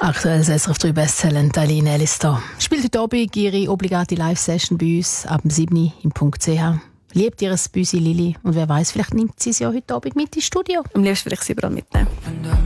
Aktuell SRF 3 Bestseller Aline Ellis da. Spielt heute Abend ihre obligate Live-Session bei uns ab dem 7. im .ch. Liebt ihr ein Büsi Lili? Und wer weiß, vielleicht nimmt sie es ja heute Abend mit ins Studio. Am liebsten will ich sie überall mitnehmen.